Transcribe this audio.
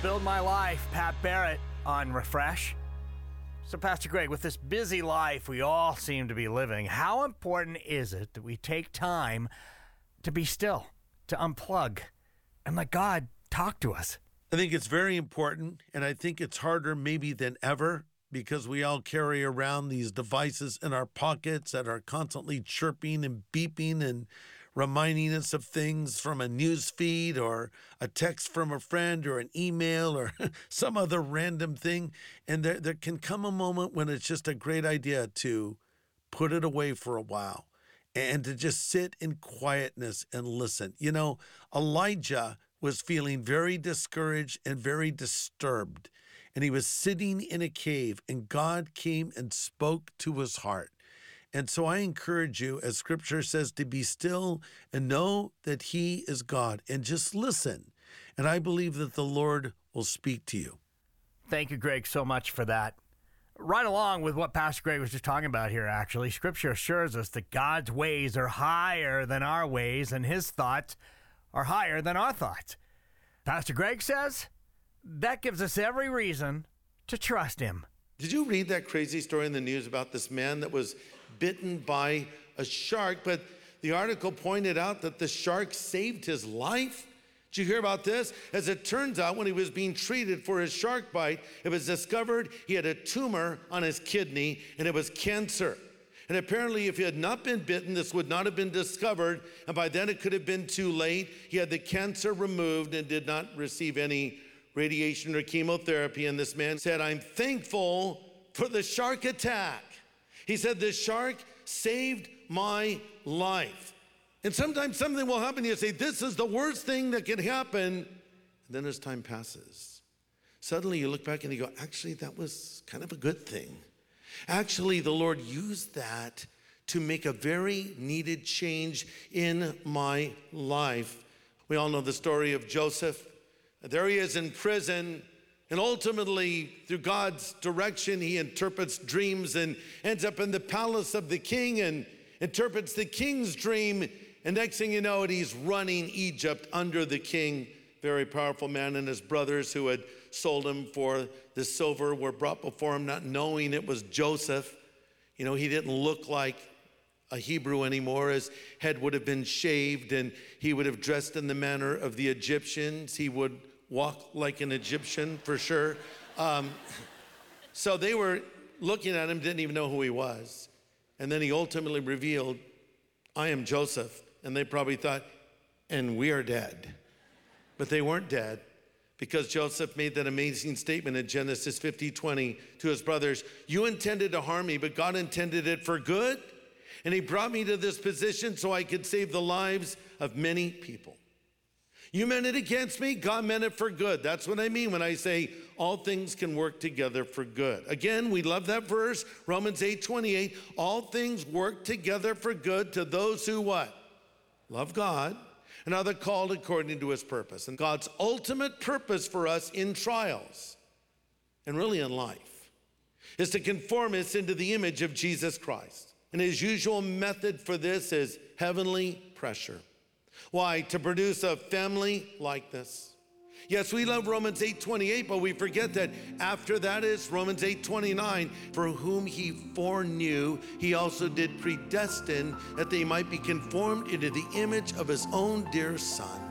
Build My Life, Pat Barrett on Refresh. So, Pastor Greg, with this busy life we all seem to be living, how important is it that we take time to be still, to unplug, and let God talk to us? I think it's very important, and I think it's harder maybe than ever because we all carry around these devices in our pockets that are constantly chirping and beeping and reminding us of things from a news feed or a text from a friend or an email or some other random thing. And there can come a moment when it's just a great idea to put it away for a while and to just sit in quietness and listen. You know, Elijah was feeling very discouraged and very disturbed. And he was sitting in a cave, and God came and spoke to his heart. And so I encourage you, as Scripture says, to be still and know that he is God, and just listen. And I believe that the Lord will speak to you. Thank you, Greg, so much for that. Right along with what Pastor Greg was just talking about here, actually, Scripture assures us that God's ways are higher than our ways, and his thoughts are higher than our thoughts. Pastor Greg says that gives us every reason to trust him. Did you read that crazy story in the news about this man that was bitten by a shark? But the article pointed out that the shark saved his life. Did you hear about this? As it turns out, when he was being treated for his shark bite, it was discovered he had a tumor on his kidney, and it was cancer. And apparently, if he had not been bitten, this would not have been discovered. And by then, it could have been too late. He had the cancer removed and did not receive any radiation or chemotherapy. And this man said, "I'm thankful for the shark attack." He said, "The shark saved my life." And sometimes something will happen. You say, "This is the worst thing that can happen." And then as time passes, suddenly you look back and you go, actually, that was kind of a good thing. Actually, the Lord used that to make a very needed change in my life. We all know the story of Joseph. There he is in prison, and ultimately, through God's direction, he interprets dreams and ends up in the palace of the king and interprets the king's dream. And next thing you know, he's running Egypt under the king. Very powerful man, and his brothers who had sold him for the silver were brought before him, not knowing it was Joseph. You know, he didn't look like a Hebrew anymore. His head would have been shaved, and he would have dressed in the manner of the Egyptians. He would walk like an Egyptian for sure. So they were looking at him, didn't even know who he was. And then he ultimately revealed, "I am Joseph." And they probably thought, "And we are dead." But they weren't dead, because Joseph made that amazing statement in Genesis 50:20 to his brothers, "You intended to harm me, but God intended it for good. And he brought me to this position so I could save the lives of many people. You meant it against me, God meant it for good." That's what I mean when I say all things can work together for good. Again, we love that verse, Romans 8:28. All things work together for good to those who what? Love God. And are they called according to his purpose. And God's ultimate purpose for us in trials, and really in life, is to conform us into the image of Jesus Christ. And his usual method for this is heavenly pressure. Why? To produce a family like this. Yes, we love Romans 8:28, but we forget that after that is Romans 8:29. For whom he foreknew, he also did predestine that they might be conformed into the image of his own dear Son.